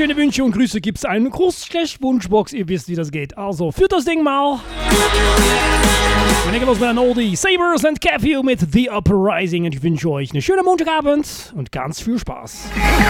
schöne Wünsche und Grüße gibt's einen Gruß-Wunschbox. Ihr wisst, wie das geht. Also, führt das Ding mal. Wir legen los mit einem Oldie. Sabers and Caffeine mit The Uprising. Und ich wünsche euch einen schönen Montagabend und ganz viel Spaß.